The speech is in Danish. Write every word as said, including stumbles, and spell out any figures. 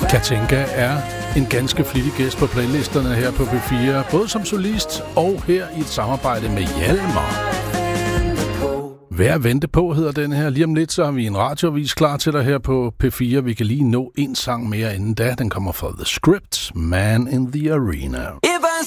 Katinka er en ganske flittig gæst på playlisterne her på P fire, både som solist og her i et samarbejde med Hjalmar. Hvad at vente på hedder den her. Lige om lidt, så har vi en radiovis klar til dig her på P fire. Vi kan lige nå en sang mere inden da. Den kommer fra The Script, Man in the Arena.